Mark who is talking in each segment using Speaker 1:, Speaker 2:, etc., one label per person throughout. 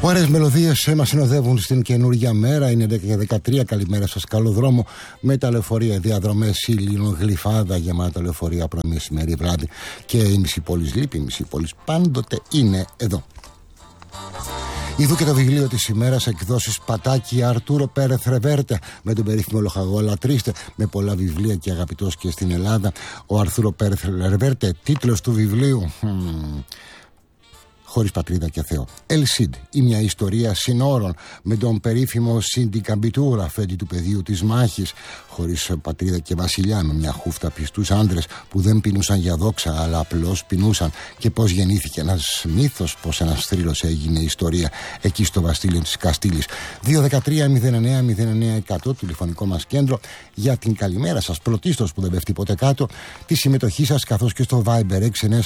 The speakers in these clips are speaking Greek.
Speaker 1: Ωραίες μελωδίες μας συνοδεύουν στην καινούργια μέρα. Είναι 10-13. Καλημέρα σας. Καλό δρόμο με τα λεωφορεία, διαδρομές Ήλιον, Γλυφάδα, γεμάτα λεωφορεία πρωί, μεσημέρι, βράδυ. Και η μισή πόλη λείπει, η μισή πόλη πάντοτε είναι εδώ. Ιδού και το βιβλίο της ημέρας, εκδόσεις Πατάκη, Αρτούρο Πέρεθ Ρεβέρτε, με τον περίφημο λοχαγό Λατρίστε, με πολλά βιβλία και αγαπητός και στην Ελλάδα. Ο Αρτούρο Πέρεθ Ρεβέρτε, τίτλος του βιβλίου. Χωρίς πατρίδα και Θεό. Ελσίντ, ή μια ιστορία συνόρων, με τον περίφημο Σίντι Καμπιτούρα, αφέντη του πεδίου της μάχης. Χωρίς πατρίδα και βασιλιά, με μια χούφτα πιστούς άντρες που δεν πεινούσαν για δόξα, αλλά απλώς πεινούσαν. Και πώς γεννήθηκε ένας μύθος, πώς ένας θρύλος έγινε ιστορία εκεί στο Βαστίλιο της Καστήλης. 213-09-09-100, τηλεφωνικό μας κέντρο για την καλημέρα σας. Πρωτίστως που δεν πέφτει ποτέ κάτω, τη συμμετοχή σας, καθώς και στο Viber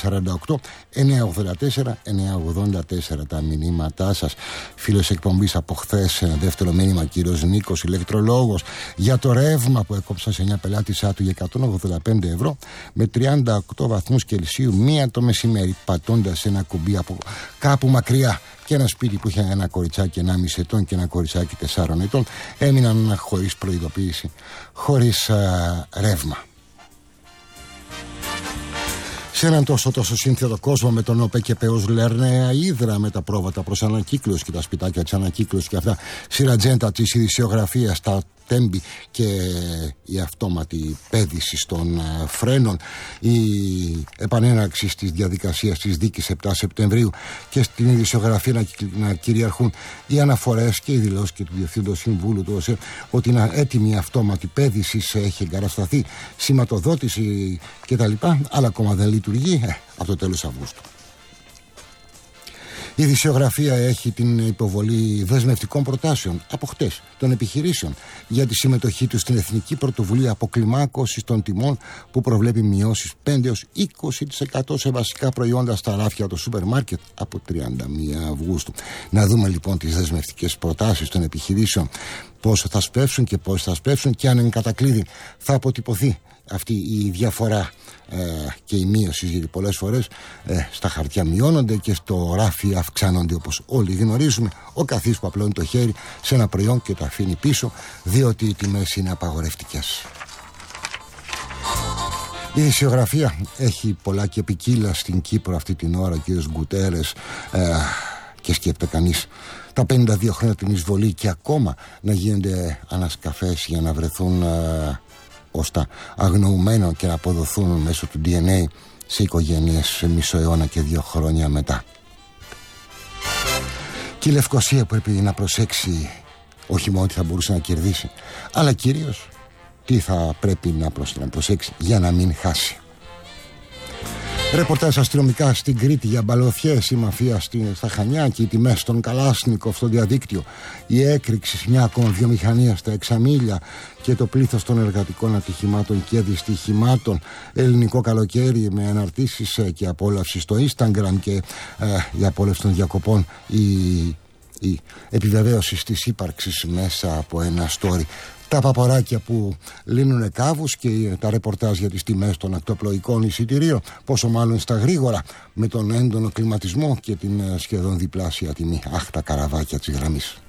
Speaker 1: 6948-984-984 τα μηνύματά σας. Φίλος εκπομπής από χθες, ένα δεύτερο μήνυμα, κύριος Νίκος, ηλεκτρολόγος, για το ρεύμα που έκοψα σε 9 πελάτησά του για 185 ευρώ με 38 βαθμούς Κελσίου μία το μεσημέρι, πατώντας ένα κουμπί από κάπου μακριά. Και ένα σπίτι που είχε ένα κοριτσάκι 1,5 ετών και ένα κοριτσάκι 4 ετών έμειναν χωρίς προειδοποίηση, χωρίς ρεύμα. Σε έναν τόσο σύνθετο κόσμο, με τον ΟΠΕ και ΠΕΟΣ Λερναία Ήδρα, με τα πρόβατα προς ανακύκλωση και τα σπιτάκια της ανακύκλωσης και αυτά, σειρατζέντα της ειδησιογραφίας, τα τέμπη και η αυτόματη πέδηση των φρένων, η επανέναρξη της διαδικασίας της δίκης 7 Σεπτεμβρίου και στην ειδησιογραφία να κυριαρχούν οι αναφορές και οι δηλώσεις και του Διευθύντος Συμβούλου του ΟΣΕ ότι είναι έτοιμη η αυτόματη πέδηση, έχει εγκατασταθεί σηματοδότηση κτλ. Αλλά ακόμα δεν λειτουργεί από το τέλος Αυγούστου. Η ειδησιογραφία έχει την υποβολή δεσμευτικών προτάσεων από χτες των επιχειρήσεων για τη συμμετοχή τους στην Εθνική Πρωτοβουλία Αποκλιμάκωσης των Τιμών, που προβλέπει μειώσεις 5-20% σε βασικά προϊόντα στα ράφια του σούπερ μάρκετ από 31 Αυγούστου. Να δούμε λοιπόν τις δεσμευτικές προτάσεις των επιχειρήσεων, πώς θα σπεύσουν και πώς θα σπεύσουν και αν εν κατακλείδη θα αποτυπωθεί αυτή η διαφορά και η μείωση, γιατί πολλές φορές στα χαρτιά μειώνονται και στο ράφι αυξάνονται, όπως όλοι γνωρίζουμε. Ο καθής που απλώνει το χέρι σε ένα προϊόν και το αφήνει πίσω, διότι οι τιμές είναι απαγορευτικές. Η ειδησιογραφία έχει πολλά και ποικίλα στην Κύπρο αυτή την ώρα, ο κ. Γκουτέρες, και σκέφτε κανείς τα 52 χρόνια την εισβολή και ακόμα να γίνονται ανασκαφές για να βρεθούν ώστα αγνοούμενο και να αποδοθούν μέσω του DNA σε οικογένειες σε μισό αιώνα και 2 χρόνια μετά. Και η Λευκοσία πρέπει να προσέξει όχι μόνο τι θα μπορούσε να κερδίσει, αλλά κυρίως τι θα πρέπει να προσέξει για να μην χάσει. Ρεπορτάζ αστυνομικά στην Κρήτη για μπαλωθιές, η μαφία στα Χανιά και οι τιμές των Καλάσνικοφ στο διαδίκτυο, η έκρηξη σε μια ακόμα βιομηχανία στα Εξαμήλια και το πλήθος των εργατικών ατυχημάτων και δυστυχημάτων, ελληνικό καλοκαίρι με αναρτήσεις και απόλαυση στο Instagram και η απόλαυση των διακοπών, η επιβεβαίωση της ύπαρξης μέσα από ένα story. Τα παποράκια που λύνουν κάβους και τα ρεπορτάζ για τις τιμές των ακτοπλοϊκών εισιτηρίων, πόσο μάλλον στα γρήγορα με τον έντονο κλιματισμό και την σχεδόν διπλάσια τιμή. Αχ, τα καραβάκια της γραμμής.